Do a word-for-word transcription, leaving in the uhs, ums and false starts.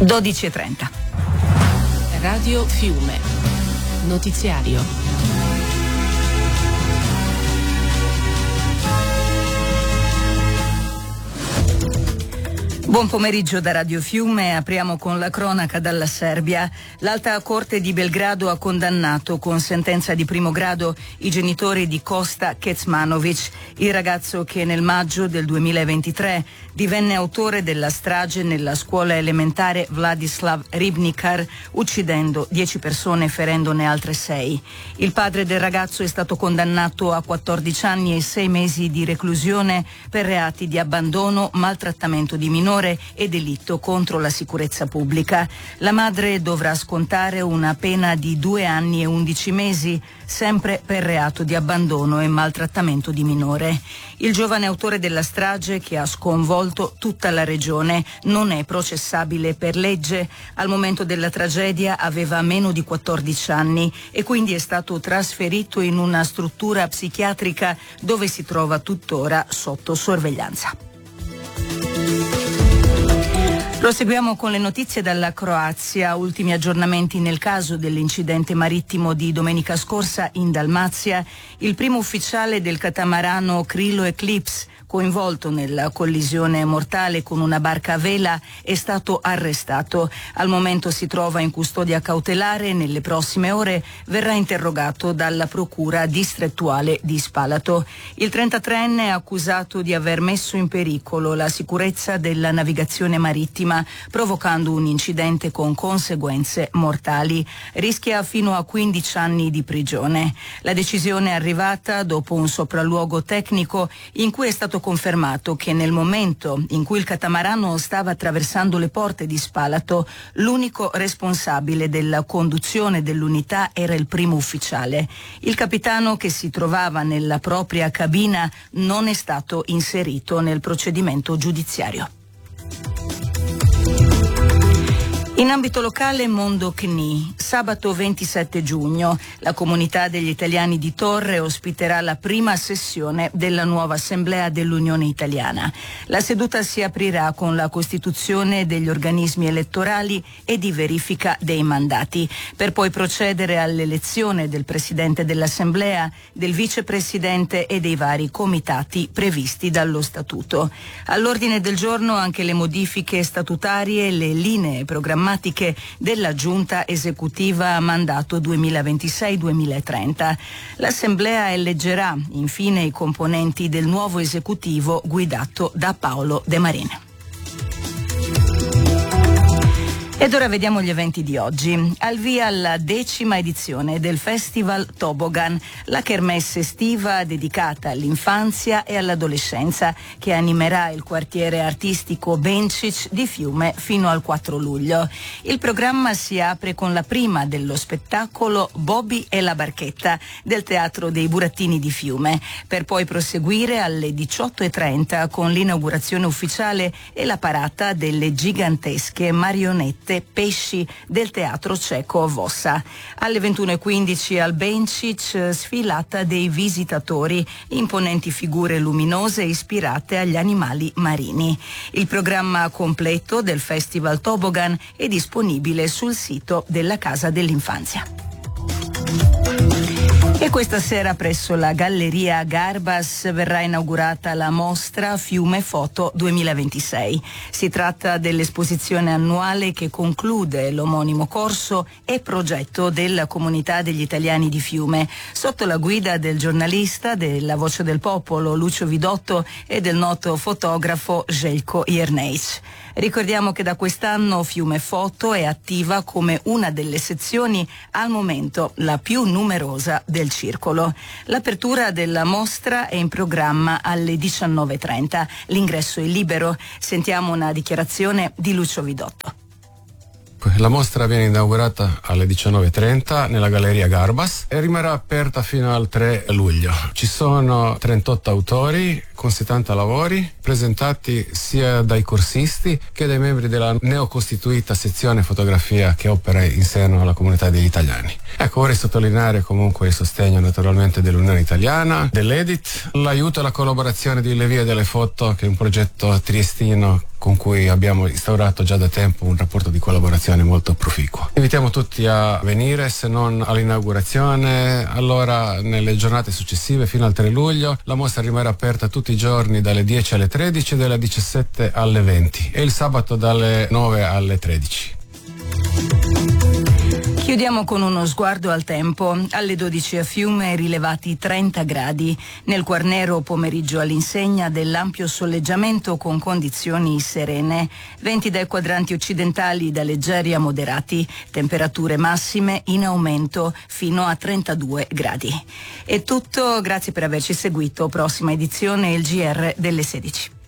dodici e trenta. Radio Fiume. Notiziario. Buon pomeriggio da Radio Fiume, apriamo con la cronaca dalla Serbia. L'Alta Corte di Belgrado ha condannato con sentenza di primo grado i genitori di Kosta Kecmanovic, il ragazzo che nel maggio del duemilaventitré divenne autore della strage nella scuola elementare Vladislav Ribnikar, uccidendo dieci persone e ferendone altre sei. Il padre del ragazzo è stato condannato a quattordici anni e sei mesi di reclusione per reati di abbandono, maltrattamento di minore e delitto contro la sicurezza pubblica. La madre dovrà scontare una pena di due anni e undici mesi, sempre per reato di abbandono e maltrattamento di minore. Il giovane autore della strage, che ha sconvolto tutta la regione, non è processabile per legge. Al momento della tragedia aveva meno di quattordici anni e quindi è stato trasferito in una struttura psichiatrica dove si trova tuttora sotto sorveglianza. Proseguiamo con le notizie dalla Croazia. Ultimi aggiornamenti nel caso dell'incidente marittimo di domenica scorsa in Dalmazia. Il primo ufficiale del catamarano Krilo Eclipse, coinvolto nella collisione mortale con una barca a vela, è stato arrestato. Al momento si trova in custodia cautelare e nelle prossime ore verrà interrogato dalla procura distrettuale di Spalato. Il trentatreenne è accusato di aver messo in pericolo la sicurezza della navigazione marittima, provocando un incidente con conseguenze mortali. Rischia fino a quindici anni di prigione. La decisione è arrivata dopo un sopralluogo tecnico in cui è stato confermato che nel momento in cui il catamarano stava attraversando le porte di Spalato, l'unico responsabile della conduzione dell'unità era il primo ufficiale. Il capitano, che si trovava nella propria cabina, non è stato inserito nel procedimento giudiziario. In ambito locale, Mondo C N I. Sabato ventisette giugno la comunità degli italiani di Torre ospiterà la prima sessione della nuova Assemblea dell'Unione Italiana. La seduta si aprirà con la costituzione degli organismi elettorali e di verifica dei mandati, per poi procedere all'elezione del Presidente dell'Assemblea, del Vicepresidente e dei vari comitati previsti dallo Statuto. All'ordine del giorno anche le modifiche statutarie e le linee programmatiche della Giunta esecutiva a mandato duemilaventisei duemilatrenta. L'Assemblea eleggerà infine i componenti del nuovo esecutivo guidato da Paolo De Marine. Ed ora vediamo gli eventi di oggi. Al via la decima edizione del Festival Tobogan, la kermesse estiva dedicata all'infanzia e all'adolescenza che animerà il quartiere artistico Bencic di Fiume fino al quattro luglio. Il programma si apre con la prima dello spettacolo Bobby e la barchetta del Teatro dei Burattini di Fiume, per poi proseguire alle diciotto e trenta con l'inaugurazione ufficiale e la parata delle gigantesche marionette Pesci del Teatro Ceco Vossa. Alle ventuno e quindici al Bencic sfilata dei visitatori, imponenti figure luminose ispirate agli animali marini. Il programma completo del Festival Tobogan è disponibile sul sito della Casa dell'Infanzia. E questa sera presso la Galleria Garbas verrà inaugurata la mostra Fiume Foto duemilaventisei. Si tratta dell'esposizione annuale che conclude l'omonimo corso e progetto della comunità degli italiani di Fiume, sotto la guida del giornalista della Voce del Popolo Lucio Vidotto e del noto fotografo Željko Jerneic. Ricordiamo che da quest'anno Fiume Foto è attiva come una delle sezioni al momento la più numerosa del circolo. L'apertura della mostra è in programma alle diciannove e trenta. L'ingresso è libero. Sentiamo una dichiarazione di Lucio Vidotto. La mostra viene inaugurata alle diciannove e trenta nella Galleria Garbas e rimarrà aperta fino al tre luglio. Ci sono trentotto autori con settanta lavori presentati sia dai corsisti che dai membri della neocostituita sezione fotografia che opera in seno alla comunità degli italiani. Ecco, vorrei sottolineare comunque il sostegno naturalmente dell'Unione Italiana, dell'Edit, l'aiuto e la collaborazione di Le Vie delle Foto, che è un progetto triestino con cui abbiamo instaurato già da tempo un rapporto di collaborazione molto proficuo. Invitiamo tutti a venire, se non all'inaugurazione, allora nelle giornate successive fino al tre luglio. La mostra rimarrà aperta tutti i giorni dalle dieci alle tredici e dalle diciassette alle venti e il sabato dalle nove alle tredici. Chiudiamo con uno sguardo al tempo. Alle dodici a Fiume rilevati trenta gradi. Nel Quarnero pomeriggio all'insegna dell'ampio soleggiamento con condizioni serene. Venti dai quadranti occidentali da leggeri a moderati. Temperature massime in aumento fino a trentadue gradi. È tutto, grazie per averci seguito. Prossima edizione il G R delle sedici.